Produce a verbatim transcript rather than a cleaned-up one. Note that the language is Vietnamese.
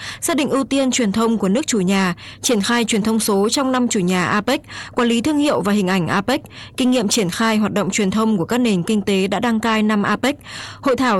xác định ưu tiên truyền thông của nước chủ nhà, triển khai truyền thông số trong năm chủ nhà a pếch, quản lý thương hiệu và hình ảnh a pếch, kinh nghiệm triển khai hoạt động truyền thông của các nền kinh tế đã đăng cai năm a pếch. Hội thảo